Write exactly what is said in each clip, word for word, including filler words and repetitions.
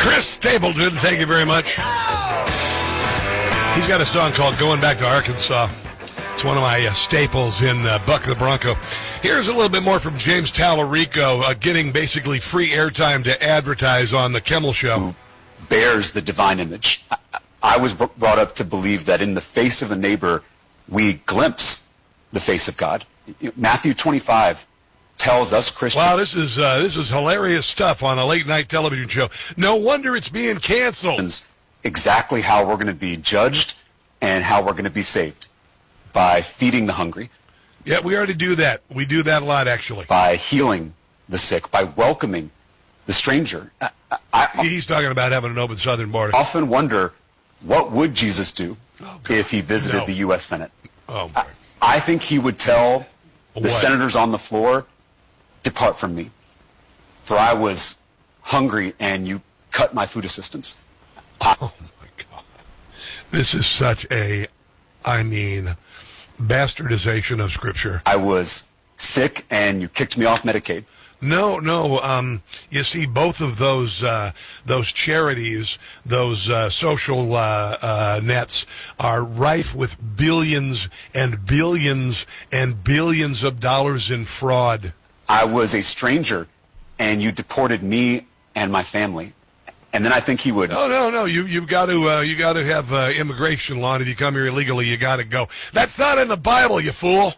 Chris Stapleton, thank you very much. He's got a song called Going Back to Arkansas. It's one of my uh, staples in uh, Buck the Bronco. Here's a little bit more from James Tallarico, uh, getting basically free airtime to advertise on the Kimmel Show. Bears the divine image. I, I was br- brought up to believe that in the face of a neighbor, we glimpse the face of God. Matthew twenty-five tells us Christians. Wow, this is uh, this is hilarious stuff on a late night television show. No wonder it's being canceled. Exactly how we're going to be judged and how we're going to be saved. By feeding the hungry. Yeah, we already do that. We do that a lot, actually. By healing the sick. By welcoming the stranger. I, I, He's talking about having an open southern border. I often wonder, what would Jesus do oh, if he visited no. the U S Senate? Oh, I, I think he would tell the what? senators on the floor, depart from me. For I was hungry and you cut my food assistance. Oh, my God. This is such a, I mean... bastardization of Scripture. I was sick and you kicked me off Medicaid. No, no. Um, you see, both of those uh, those charities, those uh, social uh, uh, nets, are rife with billions and billions and billions of dollars in fraud. I was a stranger, and you deported me and my family. And then I think he would. No, no, no. You you've got to uh, you got to have uh, immigration law. And if you come here illegally, you got to go. That's not in the Bible, you fool.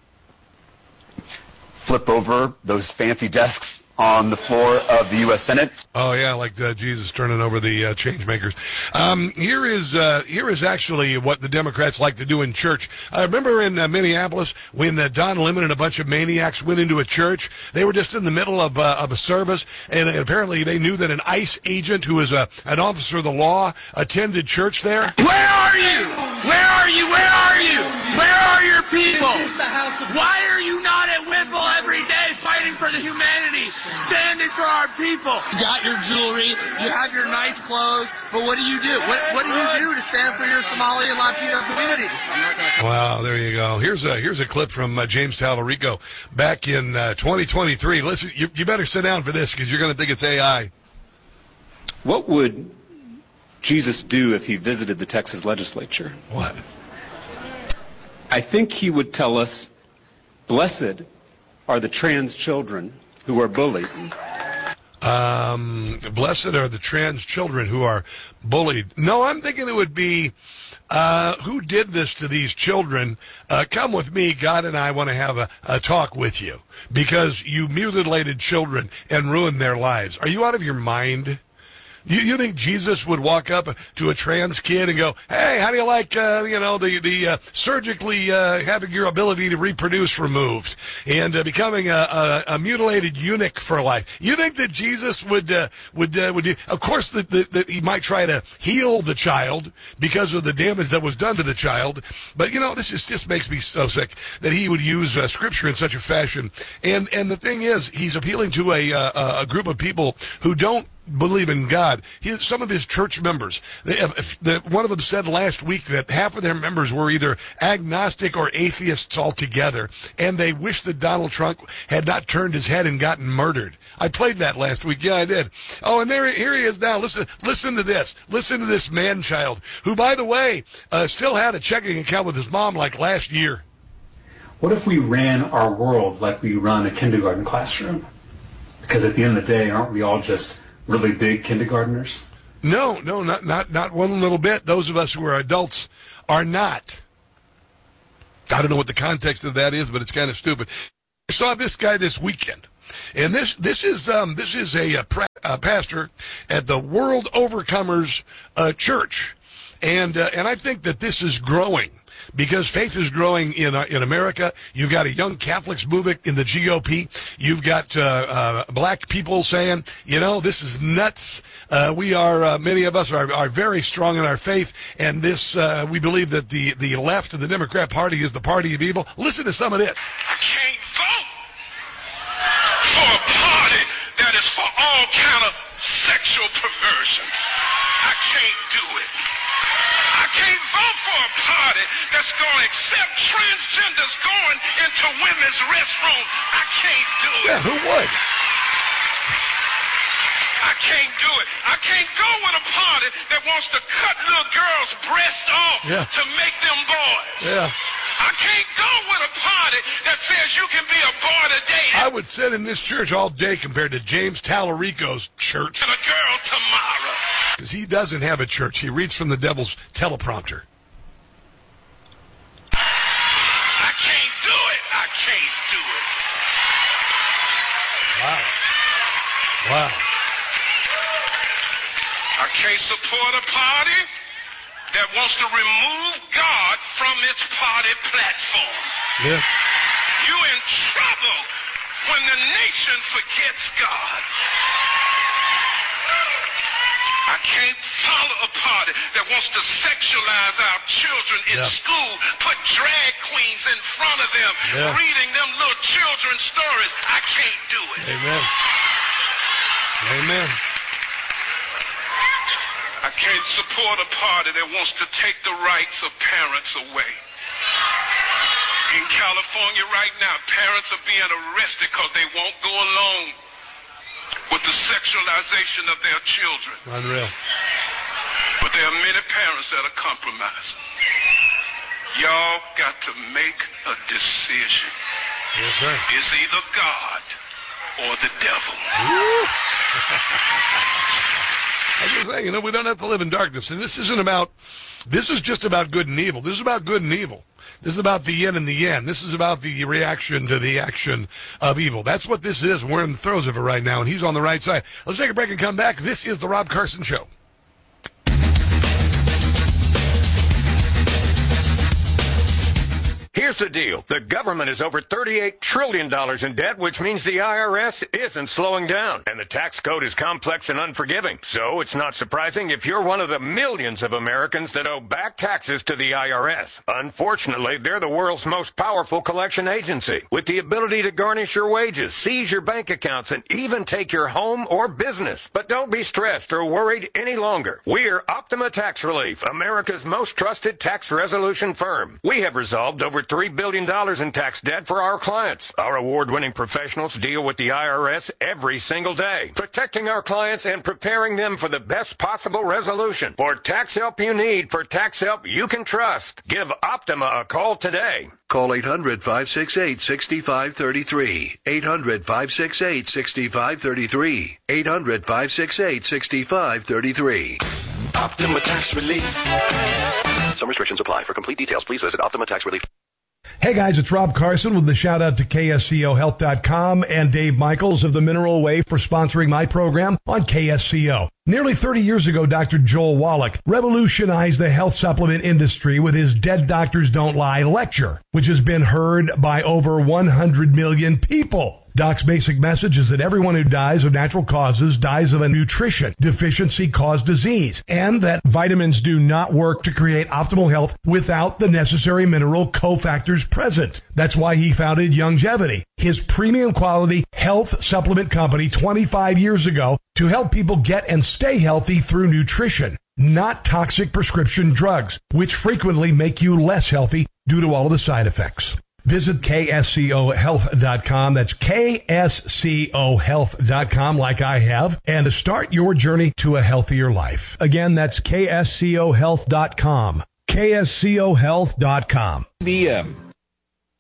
Flip over those fancy desks on the floor of the U S Senate. Oh yeah, like uh, Jesus turning over the uh, change makers. Um, here is uh, here is actually what the Democrats like to do in church. I remember in uh, Minneapolis when uh, Don Lemon and a bunch of maniacs went into a church. They were just in the middle of uh, of a service, and apparently they knew that an ICE agent who was a an officer of the law attended church there. Where are you? Where are you? Where are you? Where are your people? Why are you not at Whipple every day fighting for the humanity? Standing for our people. You got your jewelry, you have your nice clothes, but what do you do? What what do you do to stand for your Somali and Latino communities? Wow, there you go. Here's a here's a clip from uh, James Tallarico back in uh, twenty twenty-three. Listen, you, you better sit down for this because you're going to think it's A I. What would Jesus do if he visited the Texas legislature? What? I think he would tell us, blessed are the trans children who are bullied. Um, blessed are the trans children who are bullied. No, I'm thinking it would be, uh, who did this to these children? Uh, come with me. God and I want to have a, a talk with you because you mutilated children and ruined their lives. Are you out of your mind? You, you think Jesus would walk up to a trans kid and go, hey, how do you like, uh, you know, the, the uh, surgically uh, having your ability to reproduce removed and uh, becoming a, a, a mutilated eunuch for life? You think that Jesus would, uh, would, uh, would do, of course, that, that, that he might try to heal the child because of the damage that was done to the child. But, you know, this just, just makes me so sick that he would use uh, Scripture in such a fashion. And, and the thing is, he's appealing to a, uh, a group of people who don't believe in God. He, some of his church members, they, if the, one of them said last week that half of their members were either agnostic or atheists altogether, and they wish that Donald Trump had not turned his head and gotten murdered. I played that last week. Yeah, I did. Oh, and there, here he is now. Listen, listen to this. Listen to this man-child, who, by the way, uh, still had a checking account with his mom like last year. What if we ran our world like we run a kindergarten classroom? Because at the end of the day, aren't we all just really big kindergartners? No, no, not not not one little bit. Those of us who are adults are not. I don't know what the context of that is, but it's kind of stupid. I saw this guy this weekend, and this this is um, this is a, a, pra- a pastor at the World Overcomers uh, Church, and uh, and I think that this is growing. Because faith is growing in uh, in America. You've got a young Catholics movement in the G O P. You've got uh, uh, black people saying, you know, this is nuts. Uh, we are, uh, many of us are, are very strong in our faith, and this uh, we believe that the, the left and the Democrat Party is the party of evil. Listen to some of this. I can't vote for a party that is for all kind of sexual perversions. I can't do it. I can't vote for a party that's going to accept transgenders going into women's restrooms. I can't do it. Yeah, who would? I can't do it. I can't go with a party that wants to cut little girls' breasts off Yeah. to make them boys. Yeah. I can't go with a party that says you can be a boy today I would sit in this church all day compared to James Tallarico's church, and a girl tomorrow. because he doesn't have a church. He reads from the devil's teleprompter. I can't do it. I can't do it. Wow. Wow. I can't support a party that wants to remove God from its party platform. Yeah. You in trouble when the nation forgets God. I can't follow a party that wants to sexualize our children in Yeah. school, put drag queens in front of them, Yeah. reading them little children's stories. I can't do it. Amen. Amen. I can't support a party that wants to take the rights of parents away. In California right now, parents are being arrested because they won't go along with the sexualization of their children. Unreal. But there are many parents that are compromising. Y'all got to make a decision. Yes, sir. It's either God or the devil. I was just saying, you know, we don't have to live in darkness. And this isn't about, this is just about good and evil. This is about good and evil. This is about the yin and the yang. This is about the reaction to the action of evil. That's what this is. We're in the throes of it right now, and he's on the right side. Let's take a break and come back. This is the Rob Carson Show. Here's the deal. The government is over thirty-eight trillion dollars in debt, which means the I R S isn't slowing down. And the tax code is complex and unforgiving. So it's not surprising if you're one of the millions of Americans that owe back taxes to the I R S. Unfortunately, they're the world's most powerful collection agency, with the ability to garnish your wages, seize your bank accounts, and even take your home or business. But don't be stressed or worried any longer. We're Optima Tax Relief, America's most trusted tax resolution firm. We have resolved over three billion dollars in tax debt for our clients. Our award-winning professionals deal with the I R S every single day, protecting our clients and preparing them for the best possible resolution. For tax help you need, for tax help you can trust, give Optima a call today. Call eight hundred, five six eight, six five three three. eight hundred, five six eight, six five three three. eight hundred, five six eight, six five three three. Optima Tax Relief. Some restrictions apply. For complete details, please visit Optima Tax Relief. Hey guys, it's Rob Carson with the shout out to K S C O health dot com and Dave Michaels of the Mineral Way for sponsoring my program on K S C O. Nearly thirty years ago, Doctor Joel Wallach revolutionized the health supplement industry with his Dead Doctors Don't Lie lecture, which has been heard by over one hundred million people. Doc's basic message is that everyone who dies of natural causes dies of a nutrition deficiency caused disease, and that vitamins do not work to create optimal health without the necessary mineral cofactors present. That's why he founded Youngevity, his premium quality health supplement company twenty-five years ago, to help people get and stay healthy through nutrition, not toxic prescription drugs, which frequently make you less healthy due to all of the side effects. Visit K S C O health dot com. That's K S C O health dot com, like I have, and to start your journey to a healthier life. Again, that's K S C O health dot com. K S C O health dot com. I B M.